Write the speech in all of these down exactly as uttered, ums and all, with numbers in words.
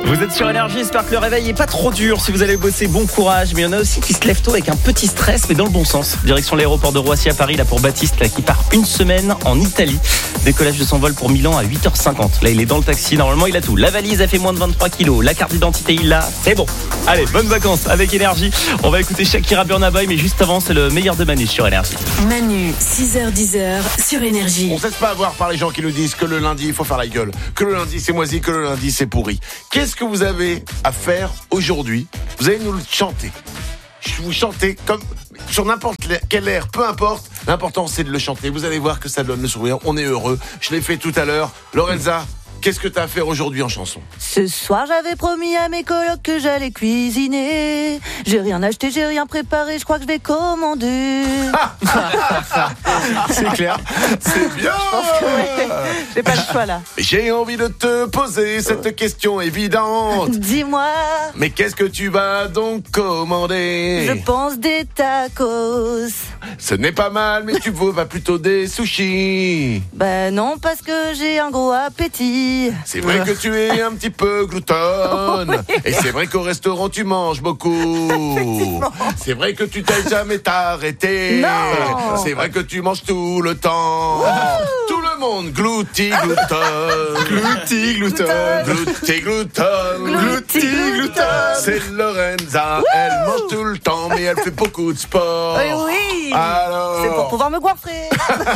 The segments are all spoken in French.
Vous êtes sur Énergie, j'espère que le réveil est pas trop dur. Si vous allez bosser, bon courage. Mais il y en a aussi qui se lèvent tôt avec un petit stress, mais dans le bon sens. Direction l'aéroport de Roissy à Paris, là pour Baptiste, là, qui part une semaine en Italie. Décollage de son vol pour Milan à huit heures cinquante. Là, il est dans le taxi. Normalement, il a tout. La valise a fait moins de vingt-trois kilos. La carte d'identité, il l'a. C'est bon. Allez, bonnes vacances avec Énergie. On va écouter Shakira Burna Boy, mais juste avant, c'est le meilleur de Manu sur Énergie. Manu, six heures dix sur Énergie. On ne se laisse pas avoir par les gens qui nous disent que le lundi, il faut faire la gueule. Que le lundi, c'est moisi. Que le lundi, c'est pourri. Qu'est-ce que vous avez à faire aujourd'hui? Vous allez nous le chanter. Vous chantez comme sur n'importe quel air, peu importe. L'important, c'est de le chanter. Vous allez voir que ça donne le sourire. On est heureux. Je l'ai fait tout à l'heure. Lorenza, qu'est-ce que tu as à faire aujourd'hui en chanson? Ce soir, j'avais promis à mes colocs que j'allais cuisiner. J'ai rien acheté, j'ai rien préparé. Je crois que je vais commander. C'est clair. C'est bien. Ouais. J'ai pas le choix là. J'ai envie de te poser cette question évidente. Dis-moi. Mais qu'est-ce que tu vas donc commander? Je pense des tacos. Ce n'est pas mal, mais tu veux pas plutôt des sushis? Ben non, parce que j'ai un gros appétit. C'est vrai que tu es un petit peu gloutonne. Oui. Et c'est vrai qu'au restaurant tu manges beaucoup. C'est vrai que tu t'es jamais arrêté. Non. C'est vrai que tu manges tout le temps. Wouh. Tout le monde glouti gloutonne. Glouti gloutonne. Glouti gloutonne. Glouti gloutonne. C'est Lorenza. Wouh. Elle mange tout le temps, mais elle fait beaucoup de sport. Oui, oui. Alors... c'est pour pouvoir me goinfrer.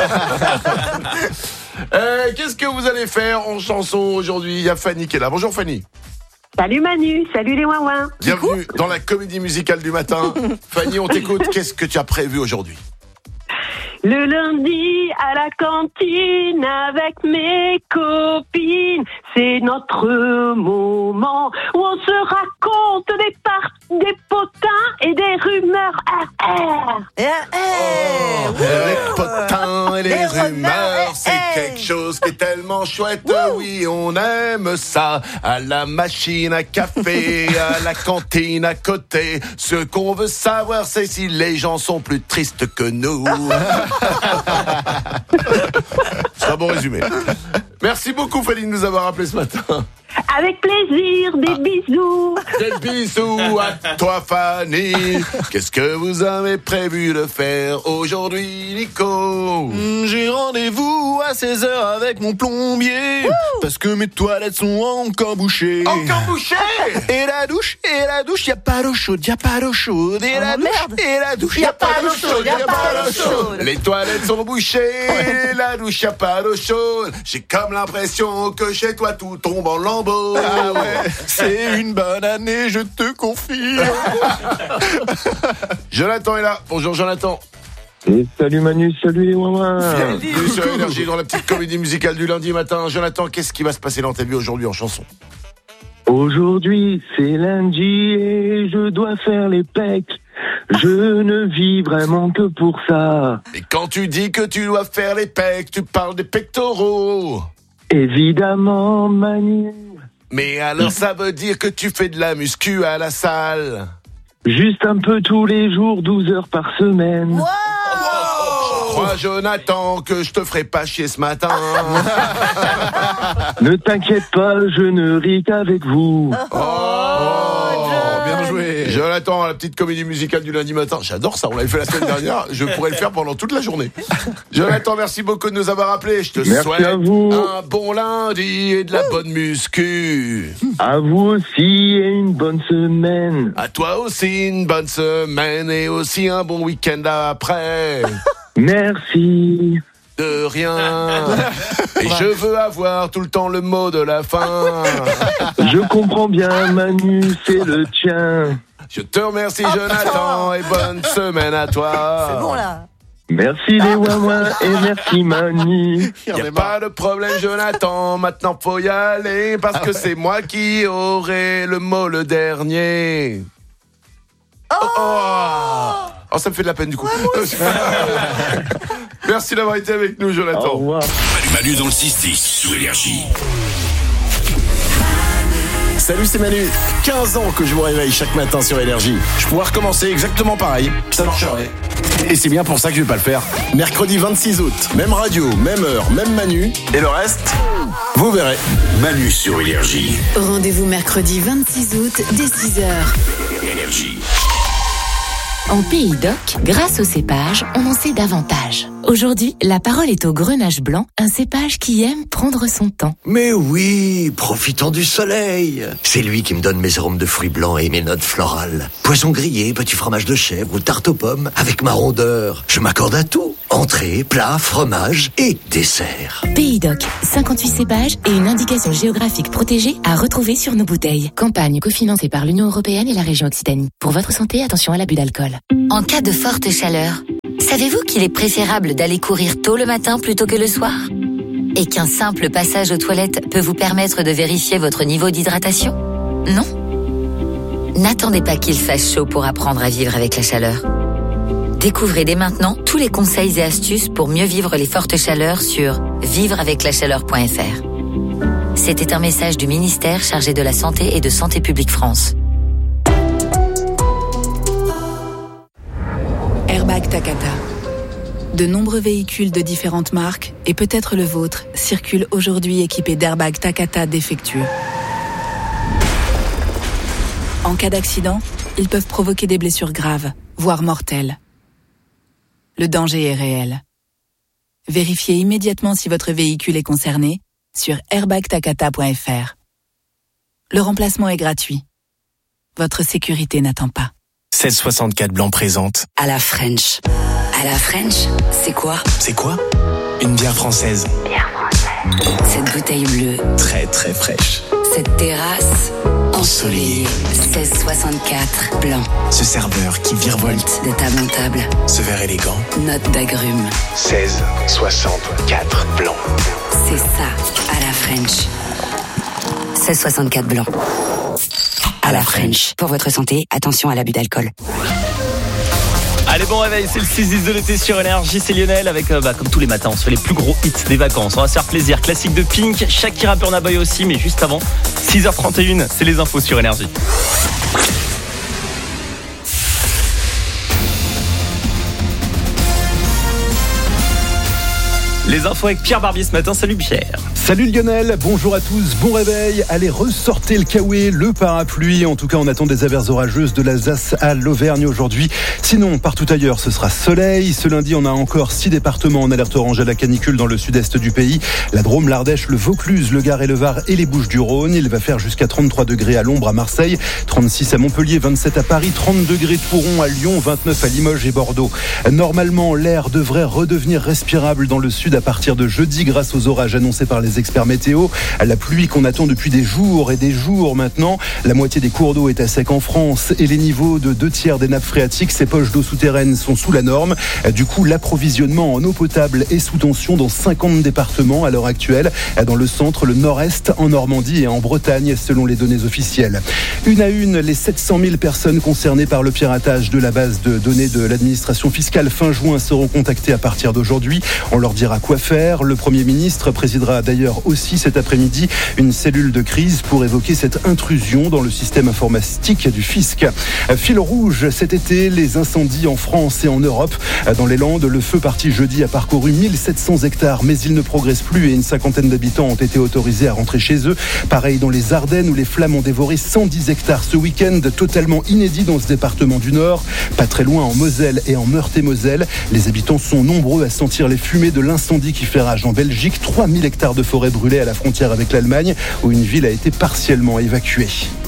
Euh, qu'est-ce que vous allez faire en chanson aujourd'hui? Il y a Fanny qui est là. Bonjour Fanny. Salut Manu, salut les ouin-ouin. Bienvenue dans la comédie musicale du matin. Fanny, on t'écoute. Qu'est-ce que tu as prévu aujourd'hui? Le lundi à la cantine avec mes copines, c'est notre moment où on se raconte des par- des potins et des rumeurs. Ah, ah. Eh, eh, oh, les potins et les, les rumeurs, rumeurs, c'est eh, quelque chose qui est tellement chouette. Wouh. Oui, on aime ça. À la machine à café, à la cantine à côté. Ce qu'on veut savoir, c'est si les gens sont plus tristes que nous. C'est un bon résumé. Merci beaucoup Fanny de nous avoir appelé ce matin. Avec plaisir, des ah. bisous. Des bisous à toi Fanny. Qu'est-ce que vous avez prévu de faire aujourd'hui Nico? mmh, J'ai rendez-vous à seize heures avec mon plombier. Wouh. Parce que mes toilettes sont encore bouchées. Encore bouchées. Et la douche, et la douche, y'a pas d'eau chaude, y'a pas d'eau chaude. Et oh la douche, merde. et la douche, y'a pas d'eau chaude, y'a pas d'eau chaude. Les toilettes sont bouchées, ouais. La douche, y'a pas d'eau chaude. J'ai comme l'impression que chez toi tout tombe en lambeaux. Ah ouais, c'est une bonne année, je te confirme. Jonathan est là. Bonjour Jonathan. Et salut Manu, salut les ouin-ouin. Bienvenue sur Énergie dans la petite comédie musicale du lundi matin. Jonathan, qu'est-ce qui va se passer dans ta vie aujourd'hui en chanson? Aujourd'hui, c'est lundi et je dois faire les pecs. Je ne vis vraiment que pour ça. Et quand tu dis que tu dois faire les pecs, tu parles des pectoraux. Évidemment, Manu. Mais alors ça veut dire que tu fais de la muscu à la salle? Juste un peu tous les jours, douze heures par semaine. Wow. Wow. Je crois, Jonathan, que je te ferai pas chier ce matin. Ne t'inquiète pas, je ne ris qu'avec vous. Oh, oh bien joué. Jonathan, la petite comédie musicale du lundi matin. J'adore ça, on l'avait fait la semaine dernière. Je pourrais le faire pendant toute la journée. Jonathan, merci beaucoup de nous avoir appelés. Je te merci souhaite à vous. Un bon lundi et de la bonne muscu. À vous aussi et une bonne semaine. À toi aussi une bonne semaine et aussi un bon week-end après. Merci. De rien. Et je veux avoir tout le temps le mot de la fin. Je comprends bien, Manu, c'est le tien. Je te remercie, Jonathan, et bonne semaine à toi. C'est bon là. Merci les ouin-ouin et merci Manu. Y a pas de problème, Jonathan. Maintenant faut y aller parce que c'est moi qui aurai le mot le dernier. Oh, oh. Oh, ça me fait de la peine du coup. Ouais, merci d'avoir été avec nous, Jonathan. Au revoir. Manu dans le six dix sur Énergie. Salut, c'est Manu. quinze ans que je vous réveille chaque matin sur Énergie. Je pourrais recommencer exactement pareil. Ça marcherait. Et c'est bien pour ça que je vais pas le faire. Mercredi vingt-six août, même radio, même heure, même Manu. Et le reste, vous verrez. Manu sur Énergie. Rendez-vous mercredi vingt-six août dès six heures. Énergie. En Pays d'Oc, grâce au cépage, on en sait davantage. Aujourd'hui, la parole est au Grenache blanc, un cépage qui aime prendre son temps. Mais oui, profitons du soleil. C'est lui qui me donne mes arômes de fruits blancs et mes notes florales. Poisson grillé, petit fromage de chèvre ou tarte aux pommes, avec ma rondeur. Je m'accorde à tout. Entrée, plat, fromage et dessert. Pays d'Oc, cinquante-huit cépages et une indication géographique protégée à retrouver sur nos bouteilles. Campagne cofinancée par l'Union européenne et la région Occitanie. Pour votre santé, attention à l'abus d'alcool. En cas de forte chaleur, savez-vous qu'il est préférable d'aller courir tôt le matin plutôt que le soir ? Et qu'un simple passage aux toilettes peut vous permettre de vérifier votre niveau d'hydratation ? Non ? N'attendez pas qu'il fasse chaud pour apprendre à vivre avec la chaleur. Découvrez dès maintenant tous les conseils et astuces pour mieux vivre les fortes chaleurs sur vivre avec la chaleur point f r. C'était un message du ministère chargé de la Santé et de Santé publique France. Airbag Takata. De nombreux véhicules de différentes marques, et peut-être le vôtre, circulent aujourd'hui équipés d'airbags Takata défectueux. En cas d'accident, ils peuvent provoquer des blessures graves, voire mortelles. Le danger est réel. Vérifiez immédiatement si votre véhicule est concerné sur airbag takata point f r. Le remplacement est gratuit. Votre sécurité n'attend pas. seize soixante-quatre blanc présente. À la French. À la French, c'est quoi ? C'est quoi ? Une bière française. Bière française. Cette bouteille bleue. Très très fraîche. Cette terrasse ensoleillée. seize soixante-quatre blanc. Ce serveur qui virevolte de table en table. Ce verre élégant. Note d'agrumes. seize soixante-quatre blanc. C'est ça, à la French. seize soixante-quatre blanc. À la French. Pour votre santé, attention à l'abus d'alcool. Allez, bon réveil, c'est le six dix de l'été sur Énergie, c'est Lionel avec, euh, bah, comme tous les matins, on se fait les plus gros hits des vacances. On va se faire plaisir, classique de Pink, Shakira, Burna Boy aussi, mais juste avant, six heures trente et une, c'est les infos sur Énergie. Les infos avec Pierre Barbier ce matin. Salut Pierre. Salut Lionel, bonjour à tous, bon réveil. Allez, ressortez le kawaii, le parapluie. En tout cas, on attend des averses orageuses de l'Alsace à l'Auvergne aujourd'hui. Sinon, partout ailleurs, ce sera soleil. Ce lundi, on a encore six départements en alerte orange à la canicule dans le sud-est du pays. La Drôme, l'Ardèche, le Vaucluse, le Gard et le Var et les Bouches-du-Rhône. Il va faire jusqu'à trente-trois degrés à l'ombre à Marseille, trente-six à Montpellier, vingt-sept à Paris, trente degrés Touron à Lyon, vingt-neuf à Limoges et Bordeaux. Normalement, l'air devrait redevenir respirable dans le sud à partir de jeudi grâce aux orages annoncés par les experts météo. La pluie qu'on attend depuis des jours et des jours maintenant. La moitié des cours d'eau est à sec en France et les niveaux de deux tiers des nappes phréatiques, ces poches d'eau souterraines, sont sous la norme. Du coup, l'approvisionnement en eau potable est sous tension dans cinquante départements à l'heure actuelle, dans le centre, le nord-est, en Normandie et en Bretagne, selon les données officielles. Une à une, les sept cent mille personnes concernées par le piratage de la base de données de l'administration fiscale fin juin seront contactées à partir d'aujourd'hui. On leur dira quoi faire. Le Premier ministre présidera d'ailleurs aussi cet après-midi une cellule de crise pour évoquer cette intrusion dans le système informatique du fisc. Fil rouge cet été, les incendies en France et en Europe. Dans les Landes, le feu parti jeudi a parcouru mille sept cents hectares, mais il ne progresse plus et une cinquantaine d'habitants ont été autorisés à rentrer chez eux. Pareil dans les Ardennes où les flammes ont dévoré cent dix hectares ce week-end, totalement inédit dans ce département du Nord. Pas très loin en Moselle et en Meurthe-et-Moselle. Les habitants sont nombreux à sentir les fumées de l'incendie qui fait rage en Belgique. trois mille hectares de forêt brûlée à la frontière avec l'Allemagne où une ville a été partiellement évacuée.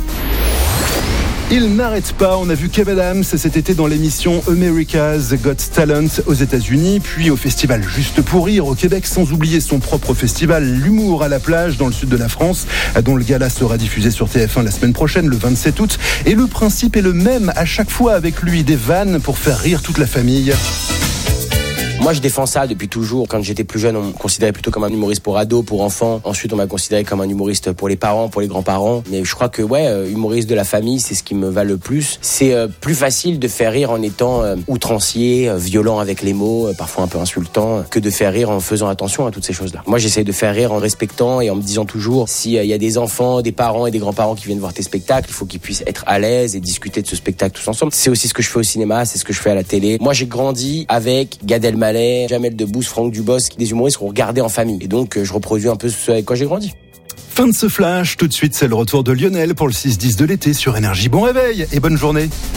Il n'arrête pas, on a vu Kev Adams cet été dans l'émission America's Got Talent aux États-Unis, puis au festival Juste pour rire au Québec, sans oublier son propre festival L'Humour à la plage dans le sud de la France, dont le gala sera diffusé sur T F un la semaine prochaine, le vingt-sept août. Et le principe est le même à chaque fois avec lui, des vannes pour faire rire toute la famille. Moi, je défends ça depuis toujours. Quand j'étais plus jeune, on me considérait plutôt comme un humoriste pour ados, pour enfants. Ensuite, on m'a considéré comme un humoriste pour les parents, pour les grands-parents. Mais je crois que, ouais, euh, humoriste de la famille, c'est ce qui me va le plus. C'est euh, plus facile de faire rire en étant euh, outrancier, euh, violent avec les mots, euh, parfois un peu insultant, euh, que de faire rire en faisant attention à toutes ces choses-là. Moi, j'essaye de faire rire en respectant et en me disant toujours, s'il euh, y a des enfants, des parents et des grands-parents qui viennent voir tes spectacles, il faut qu'ils puissent être à l'aise et discuter de ce spectacle tous ensemble. C'est aussi ce que je fais au cinéma, c'est ce que je fais à la télé. Moi, j'ai grandi avec Gad Elmaleh, Jamel Debbouze, Franck Dubosc, des humoristes qu'on regardait en famille. Et donc, euh, je reproduis un peu ce avec quoi j'ai grandi. Fin de ce flash, tout de suite c'est le retour de Lionel pour le six dix de l'été sur Énergie. Bon réveil et bonne journée.